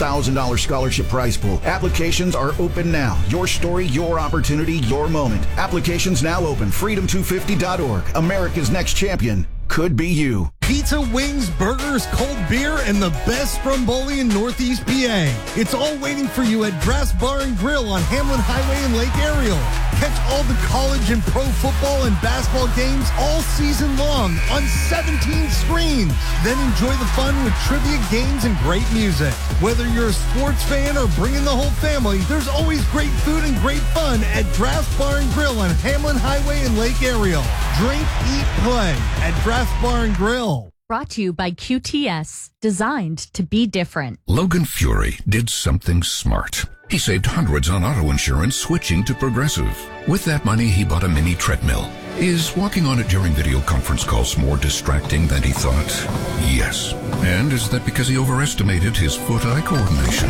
$100,000 scholarship prize pool. Applications are open now. Your story, your opportunity, your moment. Applications now open. Freedom250.org. America's next champion could be you. Pizza, wings, burgers, cold beer, and the best stromboli in Northeast PA. It's all waiting for you at Draft's Bar and Grill on Hamlin Highway in Lake Ariel. Catch all the college and pro football and basketball games all season long on 17 screens. Then enjoy the fun with trivia, games, and great music. Whether you're a sports fan or bringing the whole family, there's always great food and great fun at Draft's Bar and Grill on Hamlin Highway in Lake Ariel. Drink, eat, play at Draft's Bar and Grill. Brought to you by QTS, designed to be different. Logan Fury did something smart. He saved hundreds on auto insurance switching to Progressive. With that money, he bought a mini treadmill. Is walking on it during video conference calls more distracting than he thought? Yes. And is that because he overestimated his foot-eye coordination?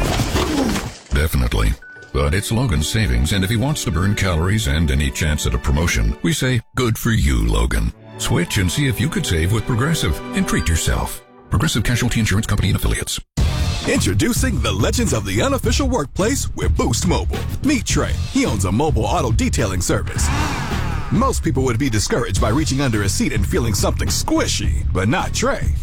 Definitely. But it's Logan's savings, and if he wants to burn calories and any chance at a promotion, we say, good for you, Logan. Switch and see if you could save with Progressive and treat yourself. Progressive Casualty Insurance Company and Affiliates. Introducing the legends of the unofficial workplace with Boost Mobile. Meet Trey. He owns a mobile auto detailing service. Most people would be discouraged by reaching under a seat and feeling something squishy, but not Trey.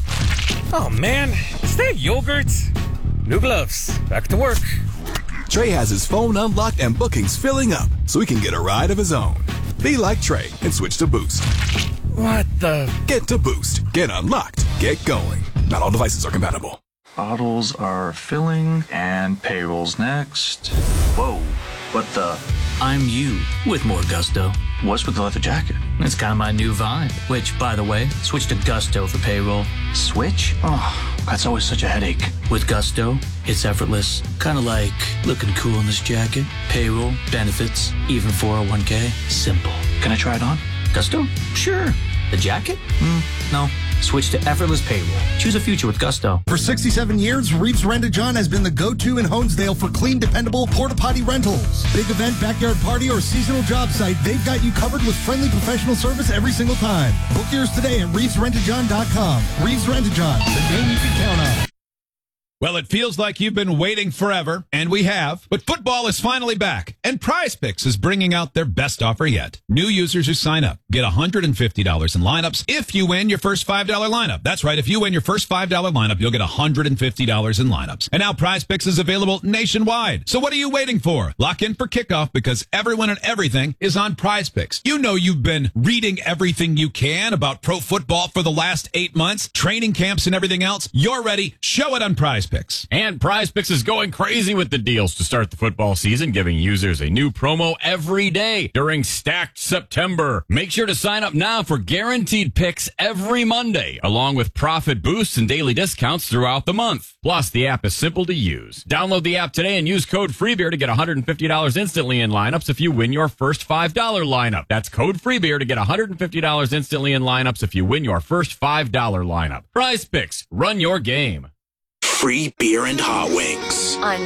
Oh man, is that yogurt? New gloves. Back to work. Trey has his phone unlocked and bookings filling up, so he can get a ride of his own. Be like Trey and switch to Boost. What the? Get to Boost. Get unlocked. Get going. Not all devices are compatible. Bottles are filling and payrolls next. Whoa, what the? I'm you with more gusto. What's with the leather jacket? It's kind of my new vibe. Which, by the way, switch to Gusto for payroll. Switch? Oh, that's always such a headache. With Gusto, it's effortless. Kind of like looking cool in this jacket. Payroll, benefits, even 401k. Simple. Can I try it on? Gusto? Sure. The jacket? No. Switch to effortless payroll. Choose a future with Gusto. For 67 years, Reeves Rent-A-John has been the go-to in Honesdale for clean, dependable porta-potty rentals. Big event, backyard party, or seasonal job site, they've got you covered with friendly professional service every single time. Book yours today at ReevesRentaJohn.com. Reeves Rent-A-John, the name you can count on. Well, it feels like you've been waiting forever, and we have, but football is finally back, and PrizePicks is bringing out their best offer yet. New users who sign up get $150 in lineups if you win your first $5 lineup. That's right, if you win your first $5 lineup, you'll get $150 in lineups. And now PrizePicks is available nationwide. So what are you waiting for? Lock in for kickoff because everyone and everything is on PrizePicks. You know you've been reading everything you can about pro football for the last 8 months, training camps and everything else. You're ready. Show it on PrizePicks. And PrizePicks is going crazy with the deals to start the football season, giving users a new promo every day during Stacked September. Make sure to sign up now for guaranteed picks every Monday, along with profit boosts and daily discounts throughout the month. Plus, the app is simple to use. Download the app today and use code FREEBEER to get $150 instantly in lineups if you win your first $5 lineup. That's code FREEBEER to get $150 instantly in lineups if you win your first $5 lineup. PrizePicks, run your game. Free beer and hot wings. On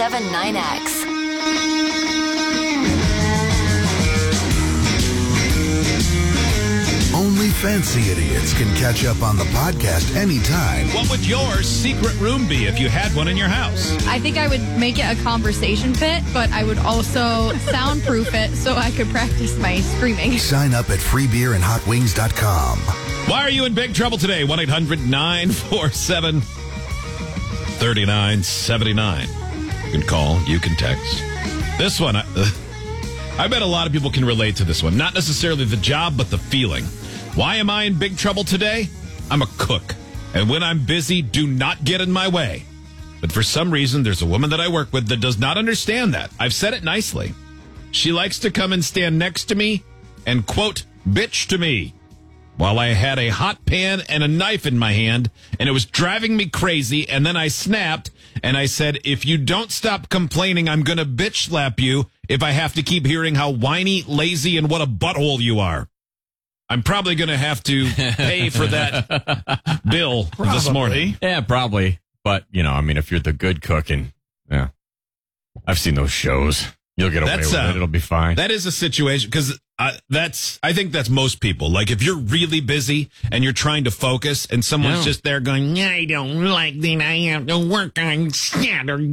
97.9X. Only fancy idiots can catch up on the podcast anytime. What would your secret room be if you had one in your house? I think I would make it a conversation pit, but I would also soundproof it so I could practice my screaming. Sign up at freebeerandhotwings.com. Why are you in big trouble today? 1-800-947 3979. You can call, you can text. This one, I bet a lot of people can relate to this one. Not necessarily the job, but the feeling. Why am I in big trouble today? I'm a cook. And when I'm busy, do not get in my way. But for some reason, there's a woman that I work with that does not understand that. I've said it nicely. She likes to come and stand next to me and, quote, bitch to me, while I had a hot pan and a knife in my hand, and it was driving me crazy, and then I snapped, and I said, if you don't stop complaining, I'm going to bitch slap you if I have to keep hearing how whiny, lazy, and what a butthole you are. I'm probably going to have to pay for that bill this morning. Yeah, probably. But, you know, I mean, if you're the good cook, and yeah, I've seen those shows. You'll get away with it. It'll be fine. That is a situation, because I think that's most people. Like, if you're really busy and you're trying to focus and someone's just there going, I don't like that I have to work on Saturday.